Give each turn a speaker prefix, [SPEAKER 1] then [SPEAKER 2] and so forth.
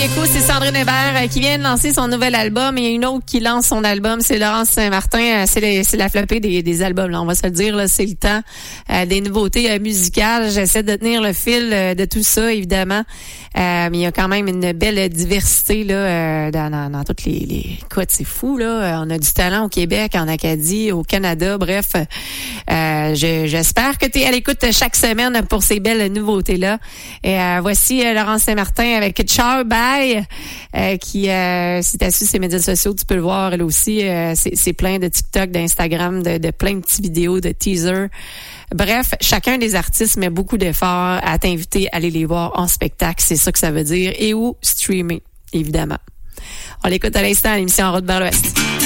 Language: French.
[SPEAKER 1] Écoute, c'est Sandrine Hébert qui vient de lancer son nouvel album. Il y a une autre qui lance son album, c'est Laurence Saint-Martin. C'est la flopée des albums, là, on va se le dire. Là, c'est le temps des nouveautés musicales. J'essaie de tenir le fil de tout ça, évidemment. Mais il y a quand même une belle diversité là dans toutes les... Écoute, c'est fou, là. On a du talent au Québec, en Acadie, au Canada. Bref, j'espère que tu es à l'écoute chaque semaine pour ces belles nouveautés-là. Et voici Laurence Saint-Martin avec Ciao Bye. Qui si t'as su ses médias sociaux, tu peux le voir elle aussi, c'est plein de TikTok, d'Instagram, de plein de petites vidéos, de teasers. Bref, chacun des artistes met beaucoup d'efforts à t'inviter à aller les voir en spectacle, c'est ça que ça veut dire, et ou streamer, évidemment. On l'écoute à l'instant à l'émission En route vers l'Ouest.